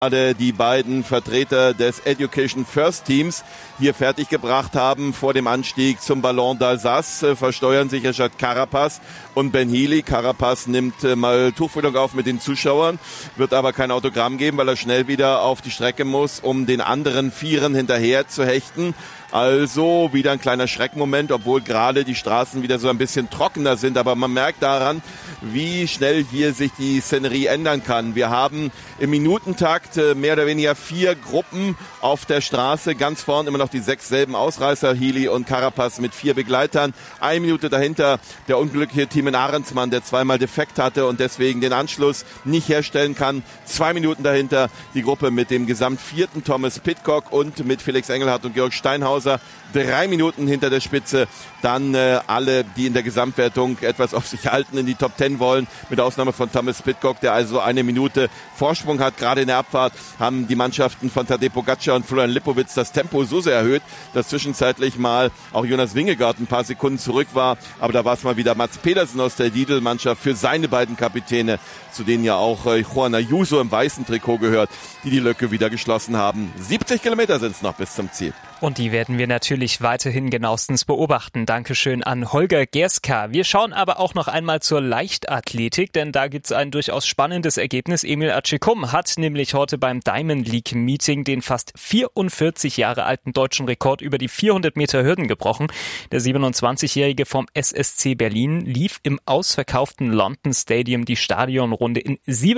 die beiden Vertreter des Education First Teams hier fertiggebracht haben vor dem Anstieg zum Ballon d'Alsace, versteuern sich Richard Carapaz und Ben Healy. Carapaz nimmt mal Tuchfühlung auf mit den Zuschauern, wird aber kein Autogramm geben, weil er schnell wieder auf die Strecke muss, um den anderen Vieren hinterher zu hechten. Also wieder ein kleiner Schreckmoment, obwohl gerade die Straßen wieder so ein bisschen trockener sind. Aber man merkt daran, wie schnell hier sich die Szenerie ändern kann. Wir haben im Minutentakt mehr oder weniger 4 Gruppen auf der Straße. Ganz vorn immer noch die 6 selben Ausreißer, Healy und Carapaz mit 4 Begleitern. 1 Minute dahinter der unglückliche Thymen Arendsmann, der zweimal defekt hatte und deswegen den Anschluss nicht herstellen kann. 2 Minuten dahinter die Gruppe mit dem Gesamtvierten Thomas Pidcock und mit Felix Engelhardt und Georg Steinhauser. 3 Minuten hinter der Spitze, dann alle, die in der Gesamtwertung etwas auf sich halten, in die Top 10 wollen, mit Ausnahme von Thomas Pidcock, der also 1 Minute Vorsprung hat. Gerade in der Abfahrt haben die Mannschaften von Tadej Pogačar und Florian Lipowitz das Tempo so sehr erhöht, dass zwischenzeitlich mal auch Jonas Vingegaard ein paar Sekunden zurück war, aber da war es mal wieder Mats Pedersen aus der Lidl-Mannschaft für seine beiden Kapitäne, zu denen ja auch Juan Ayuso im weißen Trikot gehört, die Lücke wieder geschlossen haben. 70 Kilometer sind es noch bis zum Ziel. Und die werden wir natürlich weiterhin genauestens beobachten. Dankeschön an Holger Gerska. Wir schauen aber auch noch einmal zur Leichtathletik, denn da gibt's ein durchaus spannendes Ergebnis. Emil Acicum hat nämlich heute beim Diamond League Meeting den fast 44 Jahre alten deutschen Rekord über die 400 Meter Hürden gebrochen. Der 27-Jährige vom SSC Berlin lief im ausverkauften London Stadium die Stadionrunde in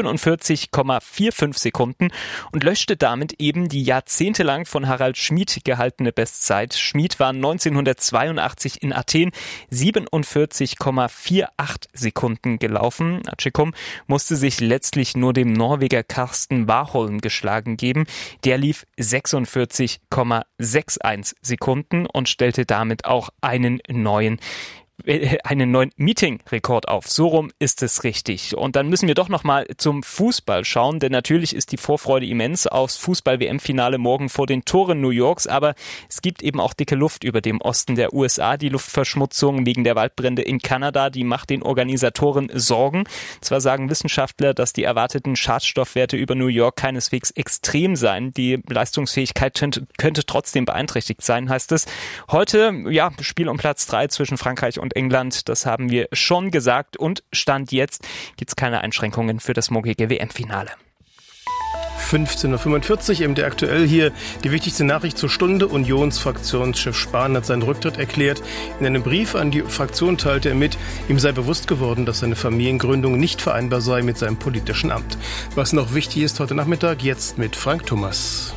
47,45 Sekunden und löschte damit eben die jahrzehntelang von Harald Schmid gehaltene Bestzeit. Schmid war 1982 in Athen 47,48 Sekunden gelaufen. Acicum musste sich letztlich nur dem Norweger Karsten Warholm geschlagen geben. Der lief 46,61 Sekunden und stellte damit auch einen neuen Meeting-Rekord auf. So rum ist es richtig. Und dann müssen wir doch nochmal zum Fußball schauen, denn natürlich ist die Vorfreude immens aufs Fußball-WM-Finale morgen vor den Toren New Yorks, aber es gibt eben auch dicke Luft über dem Osten der USA. Die Luftverschmutzung wegen der Waldbrände in Kanada, die macht den Organisatoren Sorgen. Zwar sagen Wissenschaftler, dass die erwarteten Schadstoffwerte über New York keineswegs extrem seien. Die Leistungsfähigkeit könnte trotzdem beeinträchtigt sein, heißt es. Heute, Spiel um Platz 3 zwischen Frankreich und England, das haben wir schon gesagt und Stand jetzt gibt es keine Einschränkungen für das morgige WM-Finale. 15.45 Uhr, MDR aktuell hier die wichtigste Nachricht zur Stunde. Unionsfraktionschef Spahn hat seinen Rücktritt erklärt. In einem Brief an die Fraktion teilte er mit, ihm sei bewusst geworden, dass seine Familiengründung nicht vereinbar sei mit seinem politischen Amt. Was noch wichtig ist heute Nachmittag, jetzt mit Frank Thomas.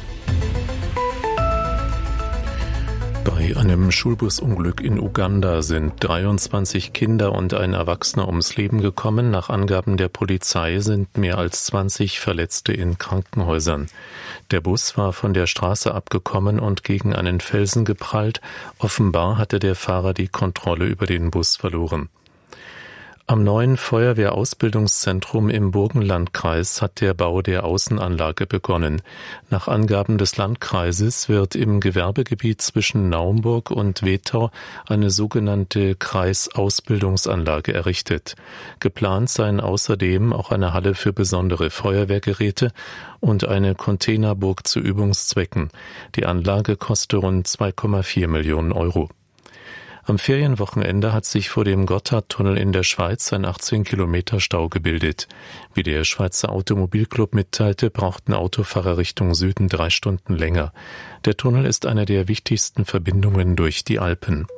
Bei einem Schulbusunglück in Uganda sind 23 Kinder und ein Erwachsener ums Leben gekommen. Nach Angaben der Polizei sind mehr als 20 Verletzte in Krankenhäusern. Der Bus war von der Straße abgekommen und gegen einen Felsen geprallt. Offenbar hatte der Fahrer die Kontrolle über den Bus verloren. Am neuen Feuerwehrausbildungszentrum im Burgenlandkreis hat der Bau der Außenanlage begonnen. Nach Angaben des Landkreises wird im Gewerbegebiet zwischen Naumburg und Wetau eine sogenannte Kreisausbildungsanlage errichtet. Geplant seien außerdem auch eine Halle für besondere Feuerwehrgeräte und eine Containerburg zu Übungszwecken. Die Anlage koste rund 2,4 Millionen Euro. Am Ferienwochenende hat sich vor dem Gotthardtunnel in der Schweiz ein 18 Kilometer Stau gebildet. Wie der Schweizer Automobilclub mitteilte, brauchten Autofahrer Richtung Süden 3 Stunden länger. Der Tunnel ist eine der wichtigsten Verbindungen durch die Alpen.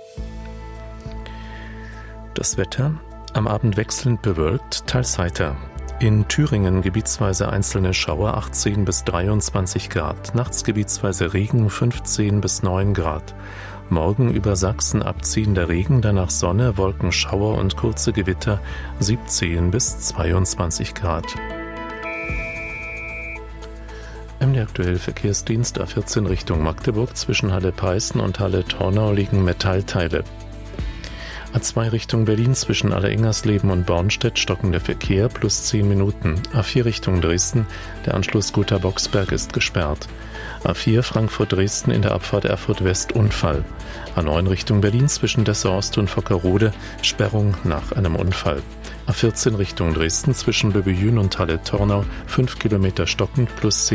Das Wetter: am Abend wechselnd bewölkt, teils heiter. In Thüringen gebietsweise einzelne Schauer 18 bis 23 Grad, nachts gebietsweise Regen 15 bis 9 Grad. Morgen über Sachsen abziehender Regen, danach Sonne, Wolken, Schauer und kurze Gewitter 17 bis 22 Grad. MDR aktuell Verkehrsdienst A14 Richtung Magdeburg. Zwischen Halle-Peißen und Halle-Tornau liegen Metallteile. A2 Richtung Berlin zwischen Alleringersleben und Bornstedt stockender Verkehr plus 10 Minuten. A4 Richtung Dresden, der Anschluss Gotha-Boxberg ist gesperrt. A4 Frankfurt-Dresden in der Abfahrt Erfurt-West Unfall. A9 Richtung Berlin zwischen Dessau-Ost und Vockerode, Sperrung nach einem Unfall. A14 Richtung Dresden zwischen Löbejün und Halle-Tornau 5 Kilometer stockend plus 10